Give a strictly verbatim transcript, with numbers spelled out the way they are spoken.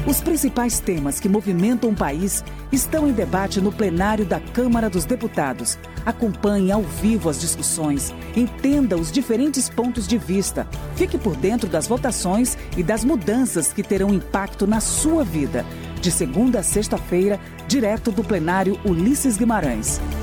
Os principais temas que movimentam o país estão em debate no plenário da Câmara dos Deputados. Acompanhe ao vivo as discussões, entenda os diferentes pontos de vista, fique por dentro das votações e das mudanças que terão impacto na sua vida. De segunda a sexta-feira, direto do plenário Ulisses Guimarães.